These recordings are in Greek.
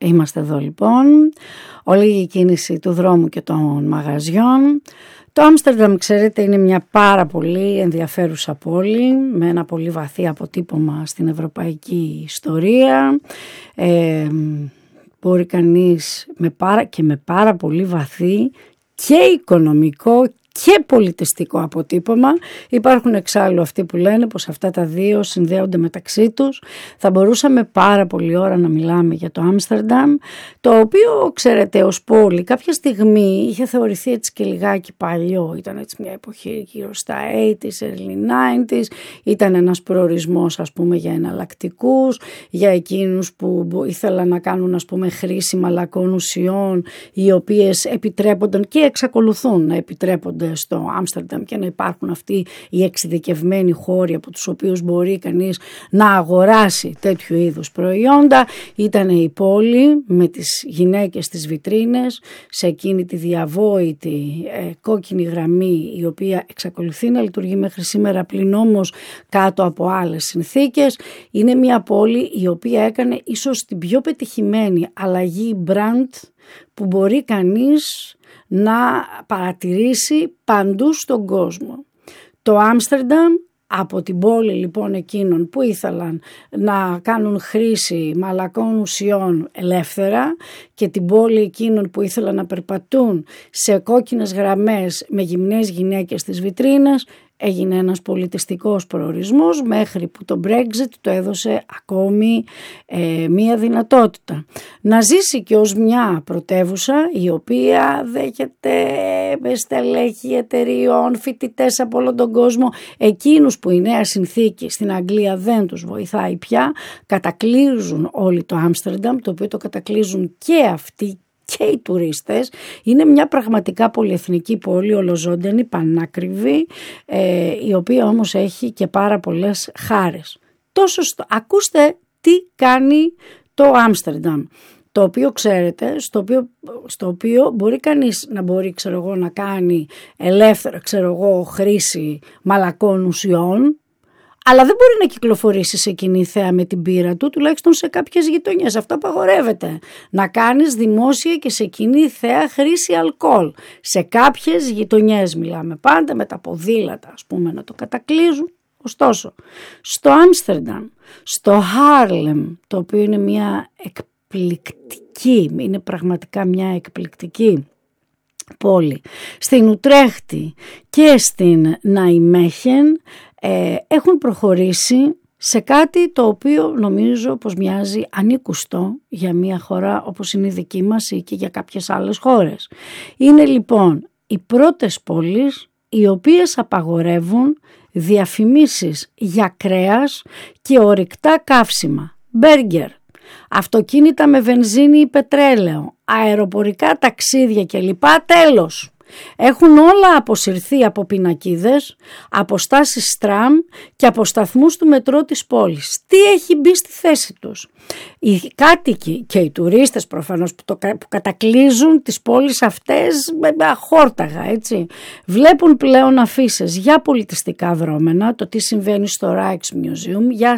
Είμαστε εδώ λοιπόν, όλη η κίνηση του δρόμου και των μαγαζιών. Το Άμστερνταμ, ξέρετε, είναι μια πάρα πολύ ενδιαφέρουσα πόλη με ένα πολύ βαθύ αποτύπωμα στην ευρωπαϊκή ιστορία. Μπορεί κανείς με πάρα πολύ βαθύ και οικονομικό και πολιτιστικό αποτύπωμα. Υπάρχουν εξάλλου αυτοί που λένε πως αυτά τα δύο συνδέονται μεταξύ τους. Θα μπορούσαμε πάρα πολλή ώρα να μιλάμε για το Άμστερνταμ, το οποίο, ξέρετε, ως πόλη κάποια στιγμή είχε θεωρηθεί έτσι και λιγάκι παλιό. Ήταν έτσι μια εποχή γύρω στα 80s, early 90s. Ήταν ένας προορισμός, ας πούμε, για εναλλακτικούς, για εκείνους που ήθελαν να κάνουν, ας πούμε, χρήση μαλακών ουσιών, οι οποίες επιτρέπονταν και εξακολουθούν να επιτρέπονται στο Άμστερνταμ και να υπάρχουν αυτοί οι εξειδικευμένοι χώροι από τους οποίους μπορεί κανείς να αγοράσει τέτοιου είδους προϊόντα. Ήταν η πόλη με τις γυναίκες στις βιτρίνες, σε εκείνη τη διαβόητη κόκκινη γραμμή, η οποία εξακολουθεί να λειτουργεί μέχρι σήμερα, πλην όμως κάτω από άλλες συνθήκες. Είναι μια πόλη η οποία έκανε ίσως την πιο πετυχημένη αλλαγή brand που μπορεί κανείς να παρατηρήσει παντού στον κόσμο. Το Άμστερνταμ, από την πόλη λοιπόν εκείνων που ήθελαν να κάνουν χρήση μαλακών ουσιών ελεύθερα και την πόλη εκείνων που ήθελαν να περπατούν σε κόκκινες γραμμές με γυμνές γυναίκες στις βιτρίνες, έγινε ένας πολιτιστικός προορισμός, μέχρι που το Brexit το έδωσε ακόμη μία δυνατότητα. Να ζήσει και ως μια πρωτεύουσα η οποία δέχεται στελέχη εταιριών, φοιτητές από όλο τον κόσμο. Εκείνους που η νέα συνθήκη στην Αγγλία δεν τους βοηθάει πια, κατακλείζουν όλοι το Άμστερνταμ, το οποίο το κατακλείζουν και αυτοί και οι τουρίστες. Είναι μια πραγματικά πολυεθνική πόλη, ολοζώντανη, πανάκριβη, η οποία όμως έχει και πάρα πολλές χάρες. Ακούστε τι κάνει το Άμστερνταμ, το οποίο ξέρετε, στο οποίο μπορεί κανείς να κάνει ελεύθερα, χρήση μαλακών ουσιών, αλλά δεν μπορεί να κυκλοφορήσει σε κοινή θέα με την πύρα του, τουλάχιστον σε κάποιες γειτονιές. Αυτό απαγορεύεται. Να κάνεις δημόσια και σε κοινή θέα χρήση αλκοόλ. Σε κάποιες γειτονιές μιλάμε πάντα, με τα ποδήλατα, ας πούμε, να το κατακλείζουν. Ωστόσο, στο Άμστερνταμ, στο Χάρλεμ, το οποίο είναι μια είναι πραγματικά μια εκπληκτική πόλη, στην Ουτρέχτη και στην Ναϊμέχεν, έχουν προχωρήσει σε κάτι το οποίο νομίζω πως μοιάζει ανήκουστο για μια χώρα όπως είναι η δική μας ή και για κάποιες άλλες χώρες. Είναι λοιπόν οι πρώτες πόλεις οι οποίες απαγορεύουν διαφημίσεις για κρέας και ορυκτά καύσιμα, μπέργκερ, αυτοκίνητα με βενζίνη ή πετρέλαιο, αεροπορικά ταξίδια κλπ. Τέλος. Έχουν όλα αποσυρθεί από πινακίδες, από στάσεις τραμ και από σταθμούς του μετρό της πόλης. Τι έχει μπει στη θέση τους? Οι κάτοικοι και οι τουρίστες προφανώς που κατακλείζουν τις πόλεις αυτές με αχόρταγα, έτσι, βλέπουν πλέον αφίσες για πολιτιστικά δρόμενα, το τι συμβαίνει στο Rijksmuseum, για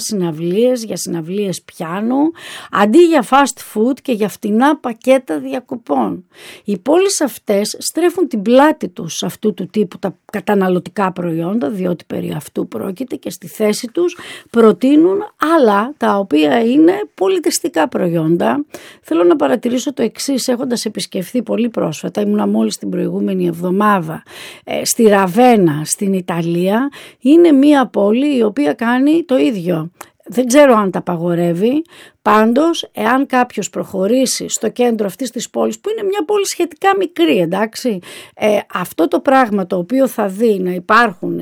συναυλίες πιάνου, αντί για fast food και για φτηνά πακέτα διακοπών. Οι πόλεις αυτές στρέφουν την πλάτη τους σε αυτού του τύπου τα καταναλωτικά προϊόντα, διότι περί αυτού πρόκειται, και στη θέση τους προτείνουν άλλα τα οποία είναι πολιτιστικά προϊόντα. Θέλω να παρατηρήσω το εξής, έχοντας επισκεφθεί πολύ πρόσφατα, ήμουνα μόλις την προηγούμενη εβδομάδα στη Ραβένα στην Ιταλία. Είναι μια πόλη η οποία κάνει το ίδιο. Δεν ξέρω αν τα απαγορεύει, πάντως εάν κάποιος προχωρήσει στο κέντρο αυτής της πόλης, που είναι μια πόλη σχετικά μικρή, εντάξει, αυτό το πράγμα το οποίο θα δει να υπάρχουν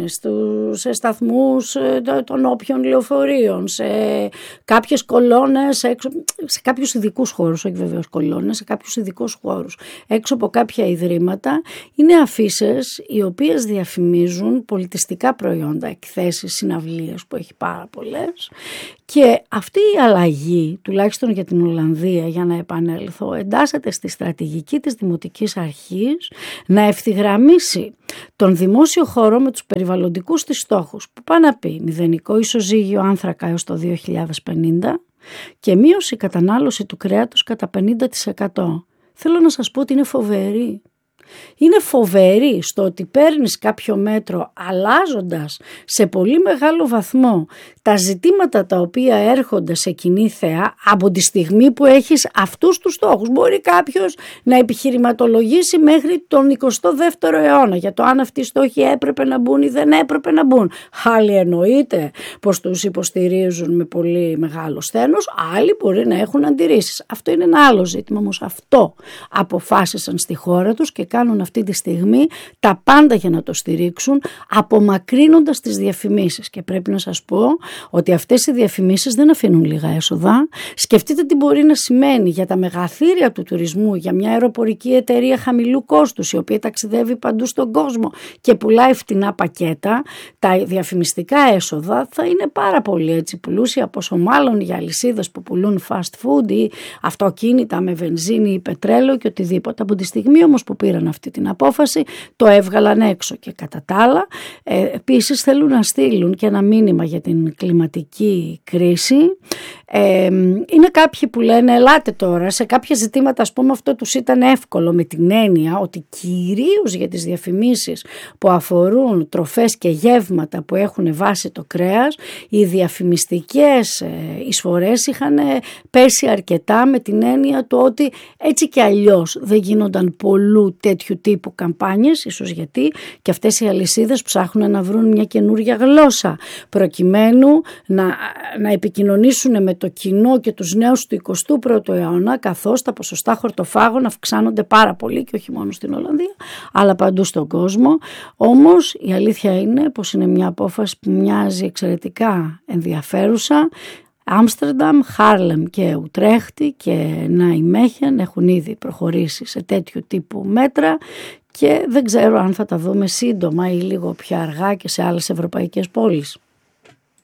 σε σταθμούς των όποιων λεωφορείων, σε κάποιες κολόνες, σε κάποιους ειδικούς χώρους, όχι βεβαίως κολόνες, σε κάποιους ειδικούς χώρους, έξω από κάποια ιδρύματα, είναι αφίσες οι οποίες διαφημίζουν πολιτιστικά προϊόντα, εκθέσεις, συναυλίες που έχει πάρα πολλές. Και αυτή η αλλαγή, τουλάχιστον για την Ολλανδία, για να επανέλθω, εντάσσεται στη στρατηγική της Δημοτικής Αρχής να ευθυγραμμίσει τον δημόσιο χώρο με τους περιβαλλοντικούς της στόχους, που πάνε να πει μηδενικό ισοζύγιο άνθρακα έως το 2050, και μείωση κατανάλωση του κρέατος κατά 50%. Θέλω να σας πω ότι είναι φοβερή. Είναι φοβερή στο ότι παίρνεις κάποιο μέτρο αλλάζοντας σε πολύ μεγάλο βαθμό τα ζητήματα τα οποία έρχονται σε κοινή θέα από τη στιγμή που έχεις αυτούς τους στόχους. Μπορεί κάποιος να επιχειρηματολογήσει μέχρι τον 22ο αιώνα για το αν αυτοί οι στόχοι έπρεπε να μπουν ή δεν έπρεπε να μπουν. Άλλοι εννοείται πως τους υποστηρίζουν με πολύ μεγάλο σθένος, άλλοι μπορεί να έχουν αντιρρήσεις. Αυτό είναι ένα άλλο ζήτημα, όμως αυτό αποφάσισαν στη χώρα τους και κάνουν αυτή τη στιγμή τα πάντα για να το στηρίξουν, απομακρύνοντας τις διαφημίσεις. Και πρέπει να σας πω ότι αυτές οι διαφημίσεις δεν αφήνουν λίγα έσοδα. Σκεφτείτε τι μπορεί να σημαίνει για τα μεγαθύρια του τουρισμού, για μια αεροπορική εταιρεία χαμηλού κόστους, η οποία ταξιδεύει παντού στον κόσμο και πουλάει φτηνά πακέτα. Τα διαφημιστικά έσοδα θα είναι πάρα πολύ έτσι πλούσια, πόσο μάλλον για αλυσίδες που πουλούν fast food ή αυτοκίνητα με βενζίνη ή πετρέλαιο και οτιδήποτε. Από τη στιγμή όμως που πήραν αυτή την απόφαση, το έβγαλαν έξω. Και κατά τα άλλα, επίσης θέλουν να στείλουν και ένα μήνυμα για την κλιματική κρίση. Είναι κάποιοι που λένε ελάτε τώρα, σε κάποια ζητήματα ας πούμε αυτό τους ήταν εύκολο, με την έννοια ότι κυρίως για τις διαφημίσεις που αφορούν τροφές και γεύματα που έχουν βάσει το κρέας, οι διαφημιστικές εισφορές είχαν πέσει αρκετά, με την έννοια του ότι έτσι και αλλιώς δεν γίνονταν πολλού τέτοιου τύπου καμπάνιες, ίσως γιατί και αυτές οι αλυσίδες ψάχνουν να βρουν μια καινούργια γλώσσα προκειμένου να επικοινωνήσουν με το κοινό και τους νέους του 21ου αιώνα, καθώς τα ποσοστά χορτοφάγων αυξάνονται πάρα πολύ και όχι μόνο στην Ολλανδία αλλά παντού στον κόσμο. Όμως η αλήθεια είναι πως είναι μια απόφαση που μοιάζει εξαιρετικά ενδιαφέρουσα. Άμστερνταμ, Χάρλεμ και Ουτρέχτη και Νάιμέχεν έχουν ήδη προχωρήσει σε τέτοιου τύπου μέτρα και δεν ξέρω αν θα τα δούμε σύντομα ή λίγο πιο αργά και σε άλλες ευρωπαϊκές πόλεις.